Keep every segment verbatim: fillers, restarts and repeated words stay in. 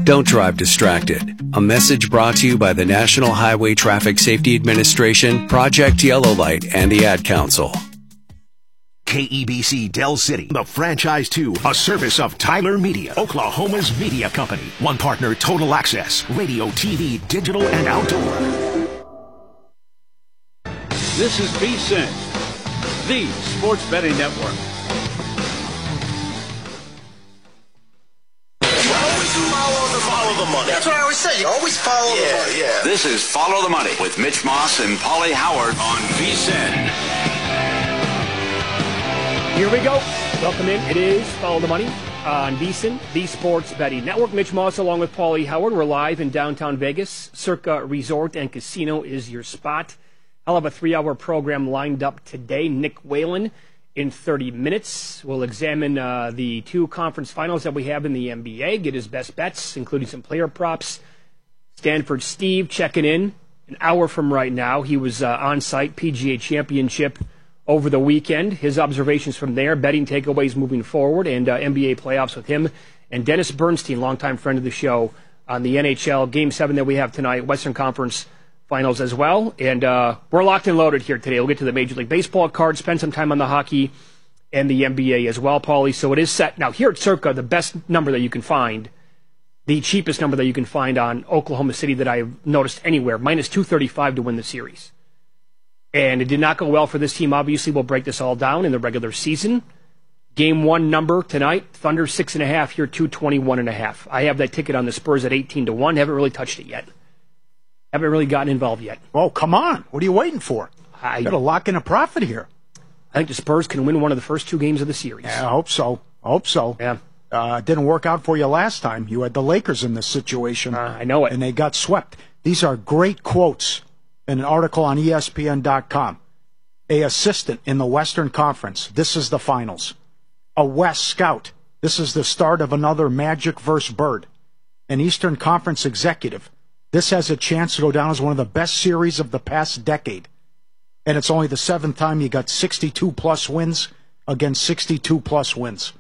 Don't drive distracted. A message brought to you by the National Highway Traffic Safety Administration, Project Yellow Light, and the Ad Council. K E B C Del City, the franchise two, a service of Tyler Media, Oklahoma's media company. One partner, Total Access, radio, T V, digital, and outdoor. This is V S I N, the sports betting network. Follow the money. That's what I always say. You always follow yeah, the money. Yeah. This is Follow the Money with Mitch Moss and Paulie Howard on V S I N. Here we go. Welcome in. It is Follow the Money on V S I N, the Sports Betting Network. Mitch Moss along with Paulie Howard. We're live in downtown Vegas. Circa Resort and Casino is your spot. I'll have a three-hour program lined up today. Nick Whalen in thirty minutes. We'll examine uh, the two conference finals that we have in the N B A, get his best bets, including some player props. Stanford Steve checking in an hour from right now. He was uh, on site, P G A Championship over the weekend. His observations from there, betting takeaways moving forward, and uh, N B A playoffs with him. And Dennis Bernstein, longtime friend of the show, on the N H L Game seven that we have tonight, Western Conference Finals as well. And uh, we're locked and loaded here today. We'll get to the Major League Baseball card, spend some time on the hockey and the N B A as well, Paulie. So it is set. Now, here at Circa, the best number that you can find, the cheapest number that you can find on Oklahoma City that I've noticed anywhere, minus two thirty-five to win the series. And it did not go well for this team. Obviously, we'll break this all down in the regular season. Game one number tonight, Thunder six and a half here, two twenty-one and a half. I have that ticket on the Spurs at eighteen to one. Haven't really touched it yet. Haven't really gotten involved yet. Oh, come on. What are you waiting for? I got to lock in a profit here. I think the Spurs can win one of the first two games of the series. Yeah, I hope so. I hope so. Yeah. Uh, it didn't work out for you last time. You had the Lakers in this situation. Uh, I know it. And they got swept. These are great quotes in an article on E S P N dot com. A assistant in the Western Conference. This is the finals. A West scout. This is the start of another Magic versus Bird. An Eastern Conference executive. This has a chance to go down as one of the best series of the past decade. And it's only the seventh time you got sixty-two plus wins against sixty-two plus wins.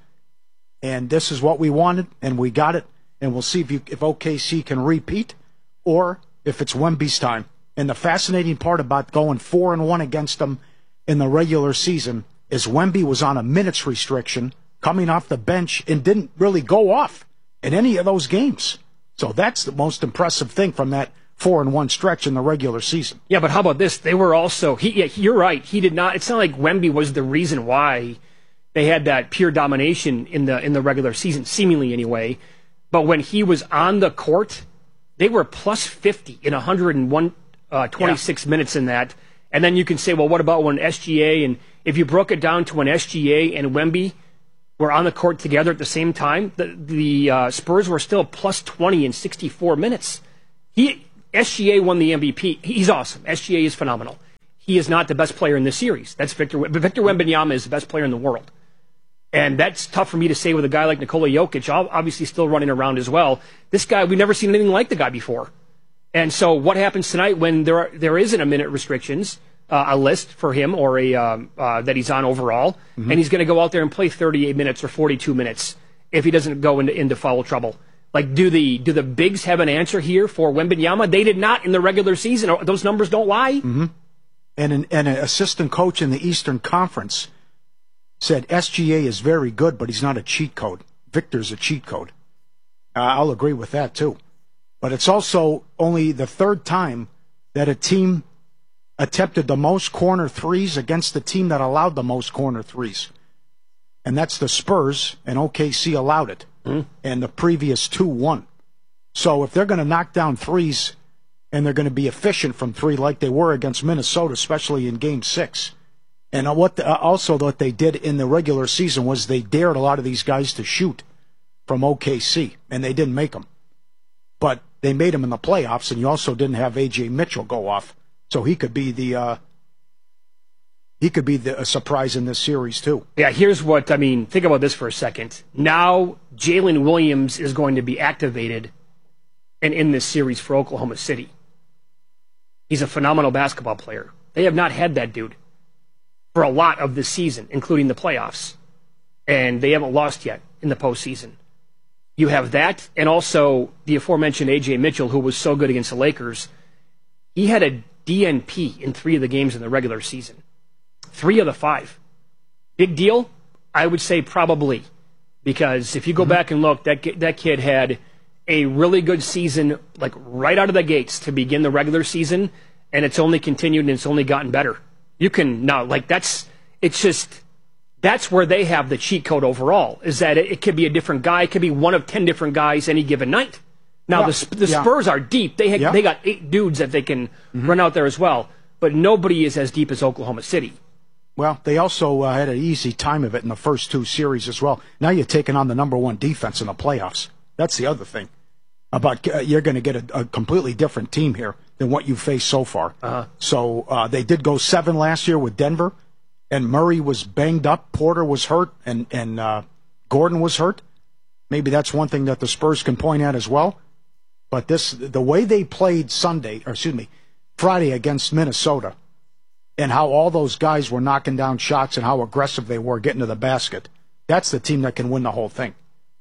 And this is what we wanted, and we got it. And we'll see if, you, if O K C can repeat or if it's Wemby's time. And the fascinating part about going four and one against them in the regular season is Wemby was on a minutes restriction coming off the bench and didn't really go off in any of those games. So that's the most impressive thing from that four and one stretch in the regular season. Yeah, but how about this? They were also he. Yeah, you're right. He did not. It's not like Wemby was the reason why they had that pure domination in the in the regular season, seemingly anyway. But when he was on the court, they were plus fifty in one hundred one, uh, twenty-six yeah. minutes in that. And then you can say, well, what about when S G A and if you broke it down to when S G A and Wemby were on the court together at the same time, the, the uh, Spurs were still plus twenty in sixty-four minutes. He S G A won the M V P. He's awesome. S G A is phenomenal. He is not the best player in this series. That's Victor. But Victor Wembanyama is the best player in the world, and that's tough for me to say with a guy like Nikola Jokic, obviously still running around as well. This guy, we've never seen anything like the guy before. And so, what happens tonight when there are, there isn't a minute restrictions? Uh, a list for him or a um, uh, that he's on overall, mm-hmm. and he's going to go out there and play thirty-eight minutes or forty-two minutes if he doesn't go into, into foul trouble. Like, do the do the bigs have an answer here for Wembanyama? They did not in the regular season. Those numbers don't lie. Mm-hmm. And an, and an assistant coach in the Eastern Conference said S G A is very good, but he's not a cheat code. Victor's a cheat code. Uh, I'll agree with that too. But it's also only the third time that a team attempted the most corner threes against the team that allowed the most corner threes. And that's the Spurs, and O K C allowed it. Mm. And the previous two won. So if they're going to knock down threes and they're going to be efficient from three like they were against Minnesota, especially in Game six, and what the, also what they did in the regular season was they dared a lot of these guys to shoot from O K C, and they didn't make them. But they made them in the playoffs, and you also didn't have A J Mitchell go off. So he could be the uh, he could be the a surprise in this series too. Yeah, here's what I mean. Think about this for a second. Now Jalen Williams is going to be activated and in this series for Oklahoma City. He's a phenomenal basketball player. They have not had that dude for a lot of this season, including the playoffs, and they haven't lost yet in the postseason. You have that, and also the aforementioned A J Mitchell, who was so good against the Lakers. He had a D N P in three of the games in the regular season. Three of the five. Big deal? I would say probably. Because if you go mm-hmm. back and look, that that kid had a really good season, like right out of the gates to begin the regular season, and it's only continued and it's only gotten better. You can now, like that's, it's just, that's where they have the cheat code overall, is that it, it could be a different guy, it could be one of ten different guys any given night. Now, yeah, the, the yeah. Spurs are deep. They, ha- yeah. they got eight dudes that they can mm-hmm. run out there as well, but nobody is as deep as Oklahoma City. Well, they also uh, had an easy time of it in the first two series as well. Now you're taking on the number one defense in the playoffs. That's the other thing. About uh, you're going to get a, a completely different team here than what you've faced so far. Uh-huh. So uh, they did go seven last year with Denver, and Murray was banged up, Porter was hurt, and, and uh, Gordon was hurt. Maybe that's one thing that the Spurs can point at as well. But this, the way they played Sunday, or excuse me, Friday against Minnesota, and how all those guys were knocking down shots and how aggressive they were getting to the basket, that's the team that can win the whole thing.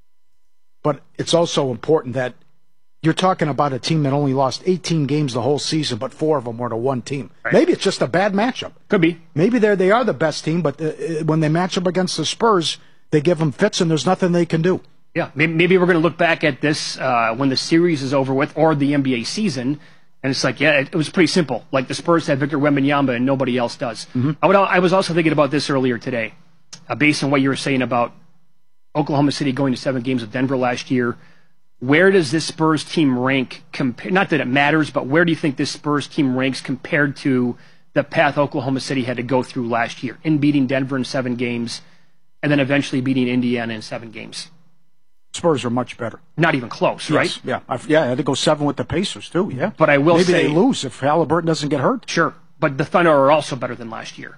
But it's also important that you're talking about a team that only lost eighteen games the whole season, but four of them were to one team. Right. Maybe it's just a bad matchup. Could be. Maybe they're, they are the best team, but uh, when they match up against the Spurs, they give them fits and there's nothing they can do. Yeah, maybe, maybe we're going to look back at this uh, when the series is over with, or the N B A season, and it's like, yeah, it, it was pretty simple. Like the Spurs had Victor Wembanyama and nobody else does. Mm-hmm. I, would, I was also thinking about this earlier today, uh, based on what you were saying about Oklahoma City going to seven games with Denver last year. Where does this Spurs team rank? Compa- not that it matters, but where do you think this Spurs team ranks compared to the path Oklahoma City had to go through last year in beating Denver in seven games and then eventually beating Indiana in seven games? Spurs are much better. Not even close, yes. right? Yeah, I, yeah. I had to go seven with the Pacers too. Yeah, but I will maybe say they lose if Halliburton doesn't get hurt. Sure, but the Thunder are also better than last year.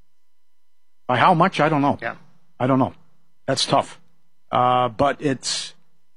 By how much? I don't know. Yeah, I don't know. That's tough. Uh, but it's.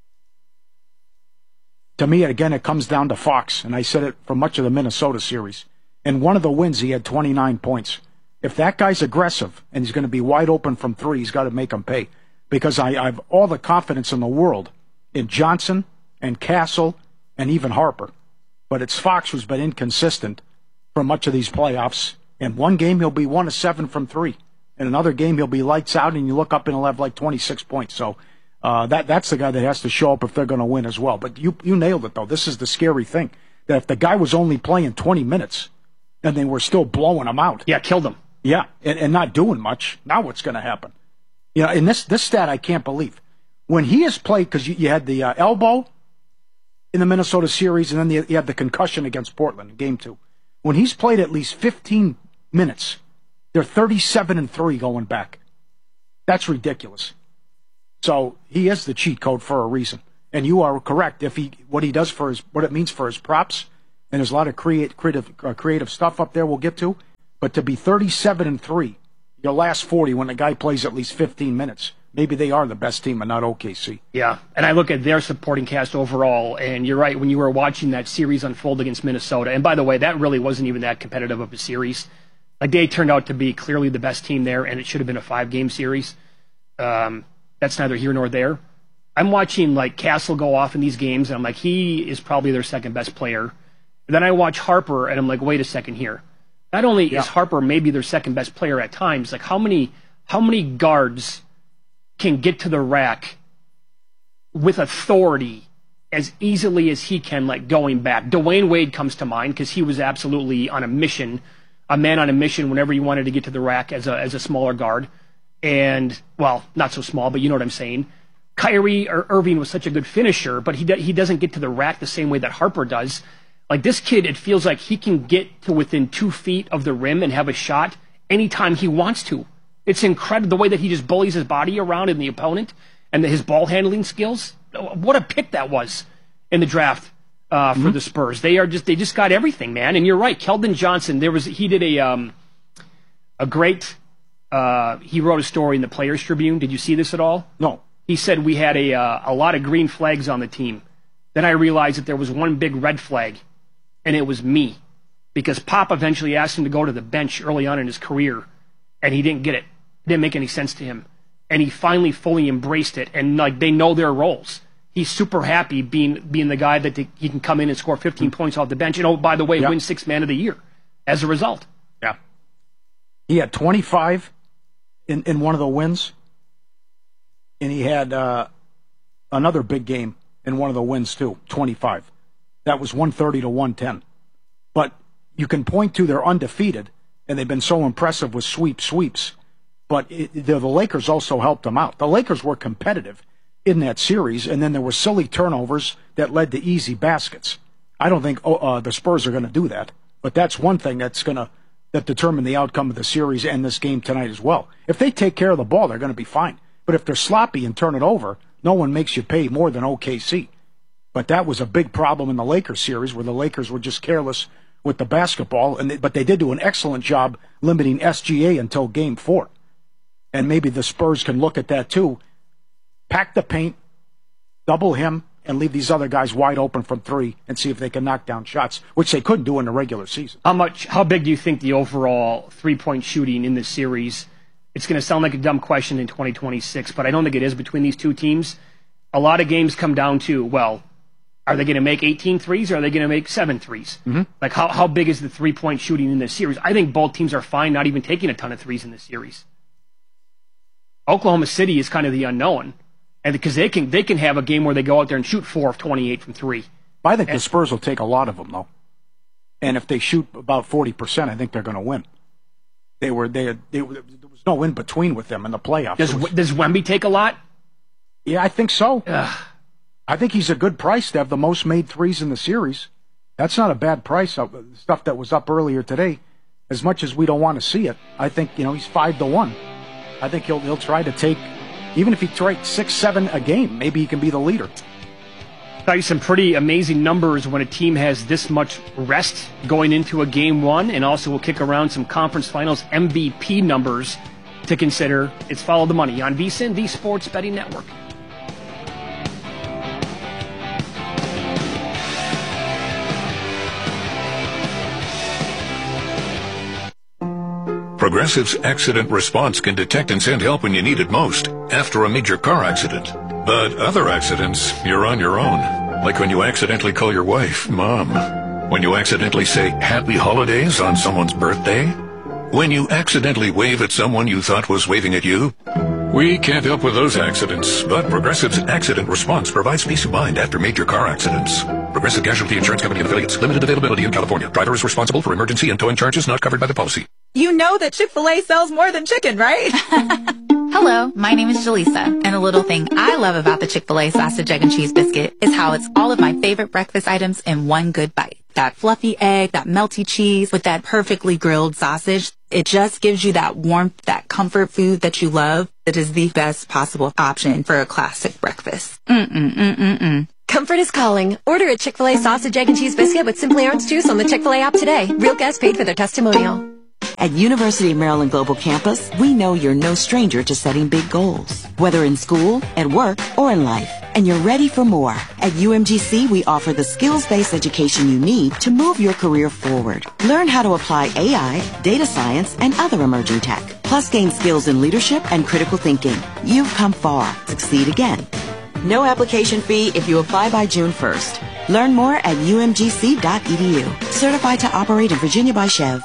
To me, again, it comes down to Fox, and I said it for much of the Minnesota series. In one of the wins, he had twenty-nine points. If that guy's aggressive and he's going to be wide open from three, he's got to make him pay. Because I, I have all the confidence in the world in Johnson and Castle and even Harper. But it's Fox who's been inconsistent for much of these playoffs. In one game, he'll be one of seven from three. In another game, he'll be lights out, and you look up and he'll have like twenty-six points. So Uh, that that's the guy that has to show up if they're going to win as well. But you you nailed it, though. This is the scary thing, that if the guy was only playing twenty minutes and they were still blowing him out. Yeah, killed him. Yeah, and, and not doing much, now what's going to happen? You know, in this, this stat I can't believe. When he has played, because you, you had the uh, elbow in the Minnesota series and then the, you had the concussion against Portland in game two. When he's played at least fifteen minutes, they're thirty-seven and three going back. That's ridiculous. So he is the cheat code for a reason, and you are correct. If he what he does for his what it means for his props, and there's a lot of create, creative uh, creative stuff up there we'll get to. But to be thirty-seven and three, your last forty when a guy plays at least fifteen minutes, maybe they are the best team and not O K C. Yeah, and I look at their supporting cast overall, and you're right when you were watching that series unfold against Minnesota. And by the way, that really wasn't even that competitive of a series. Like they turned out to be clearly the best team there, and it should have been a five-game series. Um, That's neither here nor there. I'm watching like Castle go off in these games, and I'm like, he is probably their second best player. And then I watch Harper, and I'm like, wait a second here. Not only yeah. is Harper maybe their second best player at times, like how many how many guards can get to the rack with authority as easily as he can, like going back? Dwayne Wade comes to mind because he was absolutely on a mission, a man on a mission whenever he wanted to get to the rack as a as a smaller guard. And, well, not so small, but you know what I'm saying. Kyrie or Irving was such a good finisher, but he do, he doesn't get to the rack the same way that Harper does. Like, this kid, it feels like he can get to within two feet of the rim and have a shot anytime he wants to. It's incredible the way that he just bullies his body around in the opponent and the, his ball handling skills. What a pick that was in the draft uh, for mm-hmm. the Spurs. They are just they just got everything, man. And you're right, Keldon Johnson. There was he did a um, a great. Uh, he wrote a story in the Players Tribune. Did you see this at all? No. He said we had a uh, a lot of green flags on the team. Then I realized that there was one big red flag, and it was me, because Pop eventually asked him to go to the bench early on in his career, and he didn't get it. It didn't make any sense to him, and he finally fully embraced it. And like they know their roles. he's super happy being being the guy that he can come in and score fifteen points off the bench. And, oh, by the way, yep. win six man of the year as a result. Yeah. He had twenty-five in, in one of the wins, and he had uh, another big game in one of the wins, too, twenty-five. That was one thirty to one ten. But you can point to they're undefeated, and they've been so impressive with sweep sweeps. But it, the, the Lakers also helped them out. The Lakers were competitive in that series, and then there were silly turnovers that led to easy baskets. I don't think oh, uh, the Spurs are going to do that, but that's one thing that's going to that determine the outcome of the series and this game tonight as well. If they take care of the ball, they're going to be fine. But if they're sloppy and turn it over, no one makes you pay more than O K C. But that was a big problem in the Lakers series, where the Lakers were just careless with the basketball, and they, but they did do an excellent job limiting S G A until game four. And maybe the Spurs can look at that too. Pack the paint, double him, and leave these other guys wide open from three and see if they can knock down shots, which they couldn't do in the regular season. How much? How big do you think the overall three-point shooting in this series? It's going to sound like a dumb question in twenty twenty-six, but I don't think it is between these two teams. A lot of games come down to, well, are they going to make eighteen threes or are they going to make seven threes? Mm-hmm. Like, how, how big is the three-point shooting in this series? I think both teams are fine not even taking a ton of threes in this series. Oklahoma City is kind of the unknown, and because they can they can have a game where they go out there and shoot four of twenty-eight from three. I think and, the Spurs will take a lot of them, though. And if they shoot about forty percent, I think they're going to win. They were they, they there was no in between with them in the playoffs. Does was, does Wemby take a lot? Yeah, I think so. Ugh. I think he's a good price to have the most made threes in the series. That's not a bad price. Stuff that was up earlier today, as much as we don't want to see it, I think you know he's five to one. I think he'll he'll try to take, even if he takes six, seven a game, maybe he can be the leader. Tell you some pretty amazing numbers when a team has this much rest going into a game one, and also we'll kick around some conference finals M V P numbers to consider. It's Follow the Money on VSiN, the Sports Betting Network. Progressive's accident response can detect and send help when you need it most, after a major car accident. But other accidents, you're on your own. Like when you accidentally call your wife Mom. When you accidentally say Happy Holidays on someone's birthday. When you accidentally wave at someone you thought was waving at you. We can't help with those accidents, but Progressive's accident response provides peace of mind after major car accidents. Progressive Casualty Insurance Company and affiliates. Limited availability in California. Driver is responsible for emergency and towing charges not covered by the policy. You know that Chick-fil-A sells more than chicken, right? Hello, my name is Jaleesa, and a little thing I love about the Chick-fil-A sausage, egg, and cheese biscuit is how it's all of my favorite breakfast items in one good bite. That fluffy egg, that melty cheese with that perfectly grilled sausage. It just gives you that warmth, that comfort food that you love. It is the best possible option for a classic breakfast. Mm-mm-mm-mm-mm. Comfort is calling. Order a Chick-fil-A sausage, egg, and cheese biscuit with Simply Orange Juice on the Chick-fil-A app today. Real guests paid for their testimonial. At University of Maryland Global Campus, we know you're no stranger to setting big goals, whether in school, at work, or in life. And you're ready for more. At U M G C, we offer the skills-based education you need to move your career forward. Learn how to apply A I, data science, and other emerging tech. Plus gain skills in leadership and critical thinking. You've come far. Succeed again. No application fee if you apply by June first. Learn more at U M G C dot E D U. Certified to operate in Virginia by Chev.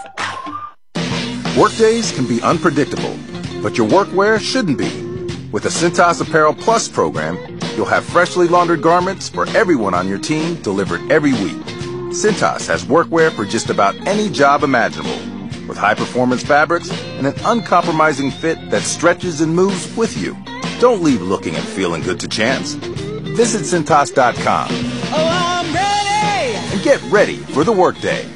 Workdays can be unpredictable, but your workwear shouldn't be. With the Cintas Apparel Plus program, you'll have freshly laundered garments for everyone on your team delivered every week. Cintas has workwear for just about any job imaginable, with high-performance fabrics and an uncompromising fit that stretches and moves with you. Don't leave looking and feeling good to chance. Visit Cintas dot com. Oh, I'm ready! And get ready for the workday.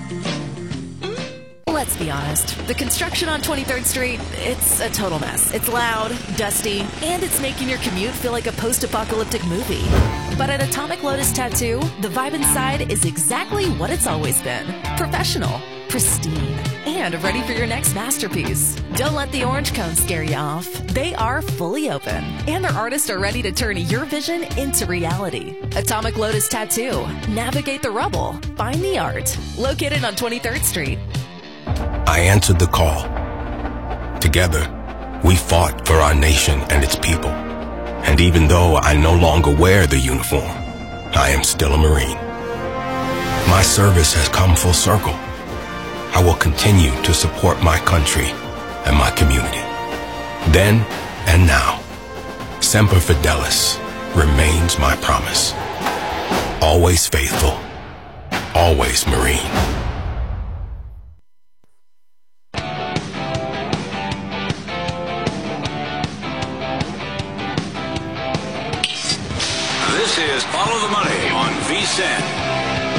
Let's be honest, the construction on twenty-third Street, it's a total mess. It's loud, dusty, and it's making your commute feel like a post-apocalyptic movie. But at Atomic Lotus Tattoo, the vibe inside is exactly what it's always been. Professional, pristine, and ready for your next masterpiece. Don't let the orange cone scare you off. They are fully open, and their artists are ready to turn your vision into reality. Atomic Lotus Tattoo. Navigate the rubble. Find the art. Located on twenty-third Street. I answered the call. Together, we fought for our nation and its people. And even though I no longer wear the uniform, I am still a Marine. My service has come full circle. I will continue to support my country and my community. Then and now, Semper Fidelis remains my promise. Always faithful, always Marine. This is Follow the Money on V S I N.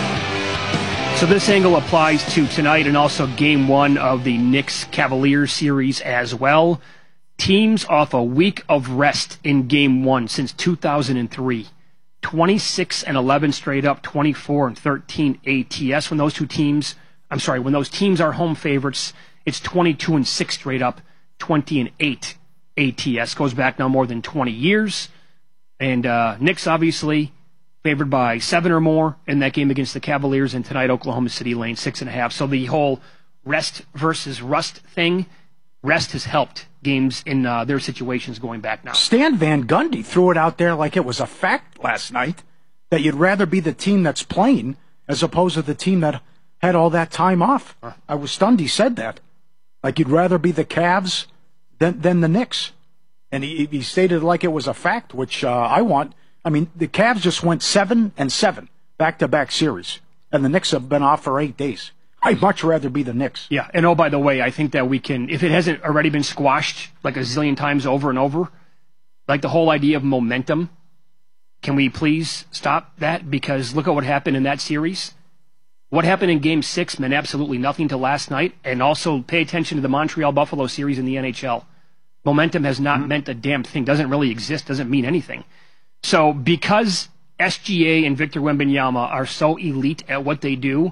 So this angle applies to tonight and also game one of the Knicks-Cavaliers series as well. Teams off a week of rest in game one since two thousand three. twenty-six and eleven straight up, twenty-four and thirteen A T S. When those two teams, I'm sorry, when those teams are home favorites, it's twenty-two and six straight up, twenty and eight A T S. Goes back now more than twenty years. And uh, Knicks obviously favored by seven or more in that game against the Cavaliers, and tonight Oklahoma City laying six and a half. So the whole rest versus rust thing, rest has helped games in uh, their situations going back now. Stan Van Gundy threw it out there like it was a fact last night that you'd rather be the team that's playing as opposed to the team that had all that time off. Huh. I was stunned he said that. Like you'd rather be the Cavs than, than the Knicks. And he, he stated it like it was a fact, which uh, I want. I mean, the Cavs just went seven and seven back-to-back series, and the Knicks have been off for eight days. I'd much rather be the Knicks. Yeah, and oh, by the way, I think that we can, if it hasn't already been squashed like a zillion times over and over, like the whole idea of momentum, can we please stop that? Because look at what happened in that series. What happened in Game six meant absolutely nothing to last night, and also pay attention to the Montreal-Buffalo series in the N H L. Momentum has not mm-hmm. meant a damn thing, doesn't really exist, doesn't mean anything. So because S G A and Victor Wembanyama are so elite at what they do,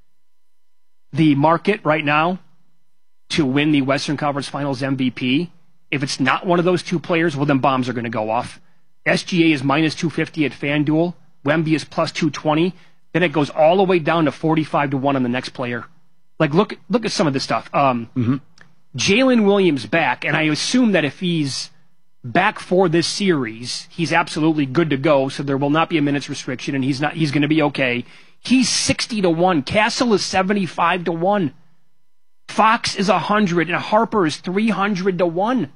the market right now to win the Western Conference Finals M V P, if it's not one of those two players, well, then bombs are going to go off. S G A is minus two fifty at FanDuel. Wemby is plus two twenty. Then it goes all the way down to forty-five to one on the next player. Like, look, look at some of this stuff. Um, mm-hmm. Jalen Williams back, and I assume that if he's back for this series, he's absolutely good to go, so there will not be a minutes restriction, and he's not. He's going to be okay. He's sixty to one. Castle is seventy-five to one. Fox is one hundred, and Harper is three hundred to one.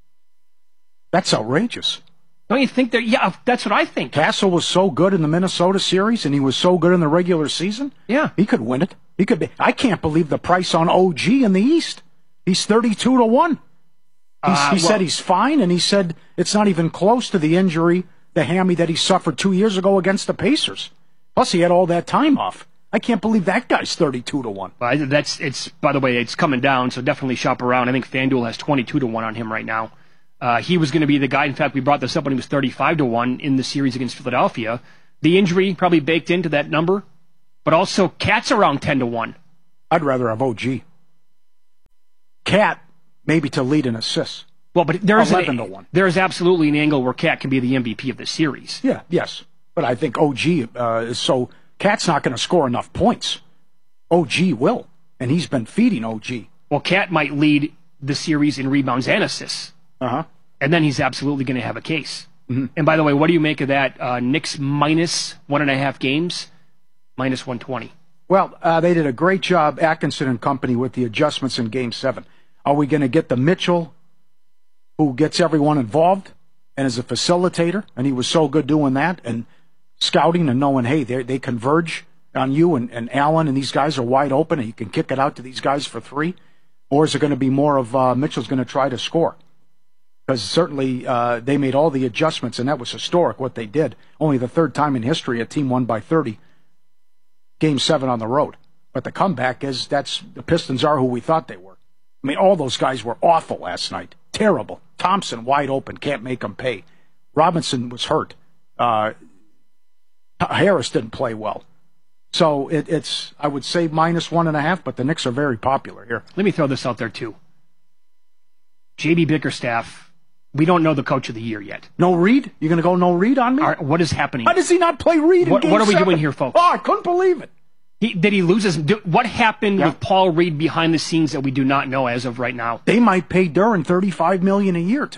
That's outrageous. Don't you think that? Yeah, that's what I think. Castle was so good in the Minnesota series, and he was so good in the regular season. Yeah. He could win it. He could be. I can't believe the price on O G in the East. He's thirty-two to one. He's, Uh, he well, said he's fine, and he said it's not even close to the injury, the hammy that he suffered two years ago against the Pacers. Plus, he had all that time off. I can't believe that guy's thirty-two to one. Well, that's it's. By the way, it's coming down, so definitely shop around. I think FanDuel has twenty-two to one on him right now. Uh, he was going to be the guy. In fact, we brought this up when he was thirty-five to one in the series against Philadelphia. The injury probably baked into that number, but also Cat's around ten to one. I'd rather have O G. Cat maybe to lead in assists. Well, but there's eleven an, to one. There is absolutely an angle where Cat can be the M V P of the series. Yeah, yes, but I think O G uh, is so. Cat's not going to score enough points. O G will, and he's been feeding O G. Well, Cat might lead the series in rebounds and assists. Uh huh. And then he's absolutely going to have a case. Mm-hmm. And by the way, what do you make of that? Uh, Knicks minus one and a half games, minus one twenty. Well, uh, they did a great job, Atkinson and company, with the adjustments in Game seven. Are we going to get the Mitchell who gets everyone involved and is a facilitator? And he was so good doing that and scouting and knowing, hey, they they converge on you and, and Allen and these guys are wide open and you can kick it out to these guys for three? Or is it going to be more of uh, Mitchell's going to try to score? Because certainly uh, they made all the adjustments, and that was historic what they did. Only the third time in history a team won by thirty. Game seven on the road. But the comeback is that's the Pistons are who we thought they were. I mean, all those guys were awful last night. Terrible. Thompson wide open, can't make them pay. Robinson was hurt. Uh, Harris didn't play well. So it, it's, I would say, minus one and a half, but the Knicks are very popular here. Let me throw this out there, too. J B Bickerstaff, we don't know the coach of the year yet. No Reed? You're going to go no Reed on me? Are, what is happening? Why does he not play Reed in what, game What are we seven? doing here, folks? Oh, I couldn't believe it. He, did he lose his... Do, what happened Yeah. with Paul Reed behind the scenes that we do not know as of right now? They might pay Duran thirty-five million dollars a year, too.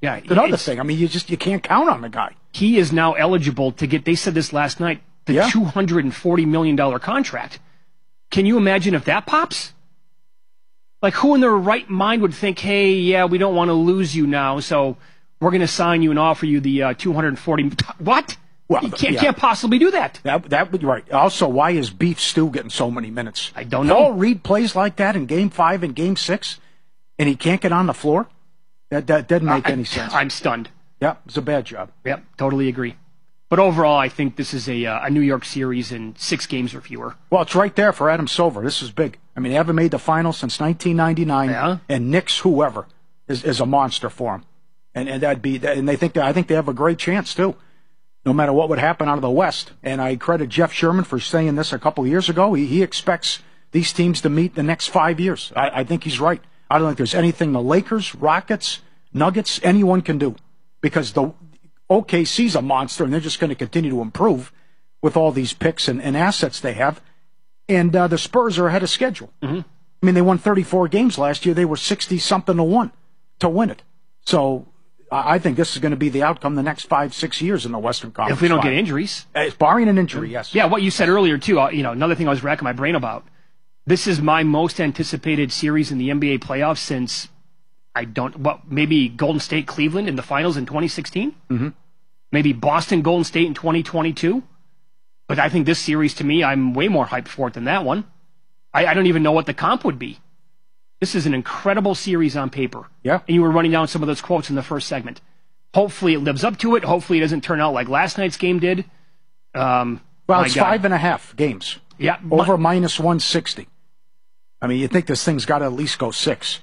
Yeah, It's another thing. I mean, you just you can't count on the guy. He is now eligible to get, they said this last night, the Yeah. two hundred forty million dollars contract. Can you imagine if that pops? Like, who in their right mind would think, hey, yeah, we don't want to lose you now, so we're going to sign you and offer you the uh, two hundred forty. What? Well, you can't, yeah. can't possibly do that. That that would be right. Also, why is Beef Stew getting so many minutes? I don't know. Paul Reed plays like that in Game Five and Game Six, and he can't get on the floor. That that doesn't make I, any sense. I'm stunned. Yeah, it's a bad job. Yep, totally agree. But overall, I think this is a uh, a New York series in six games or fewer. Well, it's right there for Adam Silver. This is big. I mean, they haven't made the finals since nineteen ninety-nine, Yeah. and Knicks, whoever, is, is a monster for them. And and that'd be and they think that, I think they have a great chance too, no matter what would happen out of the West. And I credit Jeff Sherman for saying this a couple of years ago. He he expects these teams to meet the next five years. I, I think he's right. I don't think there's anything the Lakers, Rockets, Nuggets, anyone can do, because the O K C's a monster, and they're just going to continue to improve with all these picks and, and assets they have. And uh, the Spurs are ahead of schedule. Mm-hmm. I mean, they won thirty-four games last year. They were sixty-something to one to win it. So I I think this is going to be the outcome the next five, six years in the Western Conference. If we don't Final. get injuries. Uh, barring an injury, yes. Yeah, what you said earlier, too, uh, you know, another thing I was racking my brain about. This is my most anticipated series in the N B A playoffs since, I don't, well, maybe Golden State Cleveland in the finals in twenty sixteen? Mm-hmm. Maybe Boston Golden State in twenty twenty-two? But I think this series, to me, I'm way more hyped for it than that one. I, I don't even know what the comp would be. This is an incredible series on paper. Yeah. And you were running down some of those quotes in the first segment. Hopefully it lives up to it. Hopefully it doesn't turn out like last night's game did. Um, Well, my it's God. five and a half games. Yeah. Over minus one sixty. I mean, you think this thing's got to at least go six.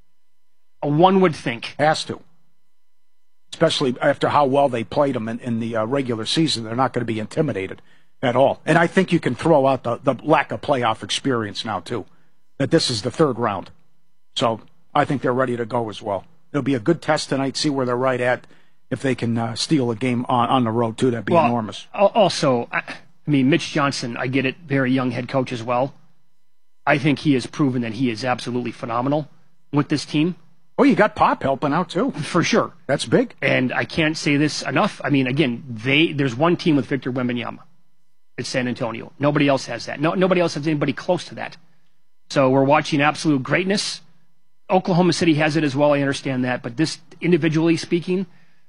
One would think. Has to. Especially after how well they played them in, in the uh, regular season. They're not going to be intimidated at all. And I think you can throw out the, the lack of playoff experience now, too. That this is the third round. So I think they're ready to go as well. It'll be a good test tonight, see where they're right at. If they can uh, steal a game on, on the road, too, that'd be Well, enormous. al- Also, I I mean, Mitch Johnson, I get it, very young head coach as well. I think he has proven that he is absolutely phenomenal with this team. Oh, you got Pop helping out, too. For sure. That's big. And I can't say this enough. I mean, again, they there's one team with Victor Wembanyama. It's San Antonio. Nobody else has that. No, nobody else has anybody close to that. So we're watching absolute greatness. Oklahoma City has it as well, I understand that. But this, individually speaking,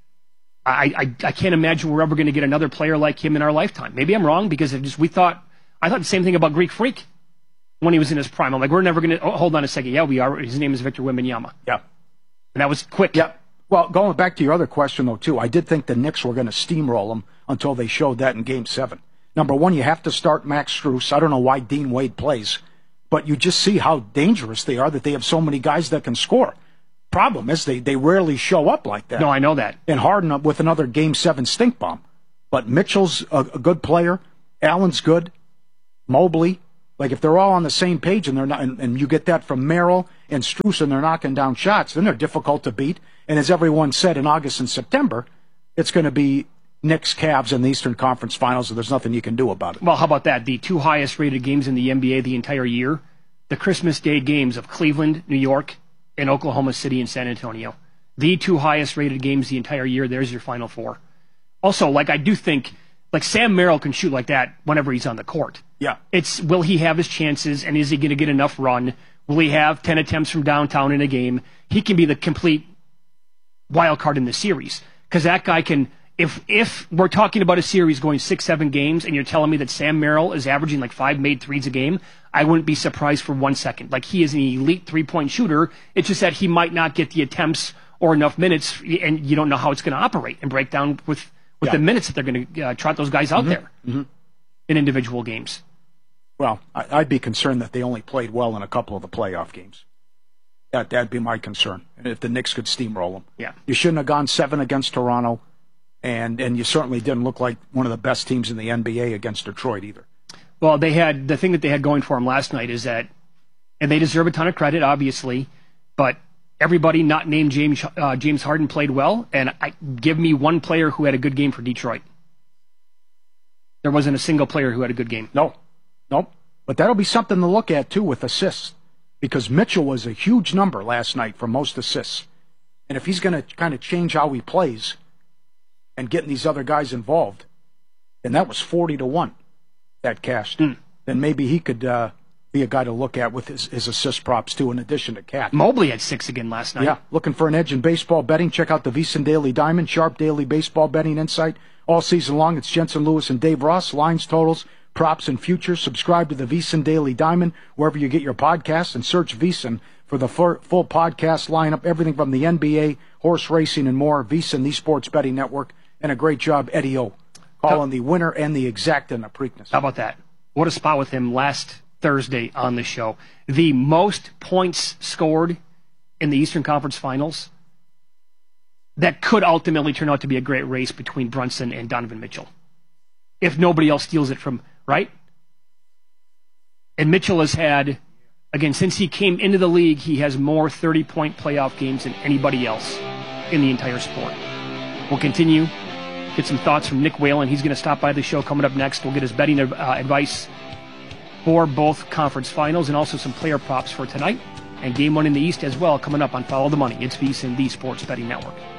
I, I, I can't imagine we're ever going to get another player like him in our lifetime. Maybe I'm wrong, because it just we thought, I thought the same thing about Greek Freak when he was in his prime. I'm like, we're never going to, oh, hold on a second. Yeah, we are. His name is Victor Wembanyama. Yeah. And that was quick. Yeah. Well, going back to your other question, though, too, I did think the Knicks were going to steamroll them until they showed that in Game seven. Number one, you have to start Max Strus. I don't know why Dean Wade plays, but you just see how dangerous they are, that they have so many guys that can score. Problem is they, they rarely show up like that. No, I know that. And Harden up with another Game seven stink bomb. But Mitchell's a, a good player. Allen's good. Mobley. Like, if they're all on the same page and they're not, and, and you get that from Merrill and Strus and they're knocking down shots, then they're difficult to beat. And as everyone said in August and September, it's going to be Knicks, Cavs in the Eastern Conference Finals, and there's nothing you can do about it. Well, how about that? The two highest rated games in the N B A the entire year, the Christmas Day games of Cleveland, New York, and Oklahoma City and San Antonio. The two highest rated games the entire year. There's your Final Four. Also, like, I do think, like, Sam Merrill can shoot like that whenever he's on the court. Yeah. It's, will he have his chances, and is he going to get enough run? Will he have ten attempts from downtown in a game? He can be the complete wild card in the series, because that guy can, if if we're talking about a series going six, seven games, and you're telling me that Sam Merrill is averaging like five made threes a game, I wouldn't be surprised for one second. Like, he is an elite three-point shooter. It's just that he might not get the attempts or enough minutes, and you don't know how it's going to operate and break down with, with Yeah. the minutes that they're going to uh, trot those guys out Mhm. there Mm-hmm. in individual games. Well, I, I'd be concerned that they only played well in a couple of the playoff games. That, that'd be my concern, if the Knicks could steamroll them. Yeah. You shouldn't have gone seven against Toronto, and, and you certainly didn't look like one of the best teams in the N B A against Detroit either. Well, they had, the thing that they had going for them last night is that, and they deserve a ton of credit, obviously, but everybody not named James uh, James Harden played well, and I, give me one player who had a good game for Detroit. There wasn't a single player who had a good game. No, nope. But that'll be something to look at, too, with assists, because Mitchell was a huge number last night for most assists. And if he's going to kind of change how he plays and getting these other guys involved, and that was forty to one that cashed, mm. then maybe he could uh, be a guy to look at with his, his assist props, too, in addition to Cat. Mobley had six again last night. Yeah, looking for an edge in baseball betting? Check out the VEASAN Daily Diamond, sharp daily baseball betting insight. All season long, it's Jensen Lewis and Dave Ross, lines, totals, props, and futures. Subscribe to the VEASAN Daily Diamond wherever you get your podcasts, and search VEASAN for the full podcast lineup, everything from the N B A, horse racing, and more. VEASAN, the Sports Betting Network, and a great job, Eddie O, calling the winner and the exact and the Preakness. How about that? What a spot with him last Thursday on the show. The most points scored in the Eastern Conference Finals. That could ultimately turn out to be a great race between Brunson and Donovan Mitchell, if nobody else steals it from, right? And Mitchell has had, again, since he came into the league, he has more thirty-point playoff games than anybody else in the entire sport. We'll continue, get some thoughts from Nick Whalen. He's going to stop by the show coming up next. We'll get his betting uh, advice for both conference finals and also some player props for tonight. And game one in the East as well coming up on Follow the Money. It's VEASAN, the Sports Betting Network.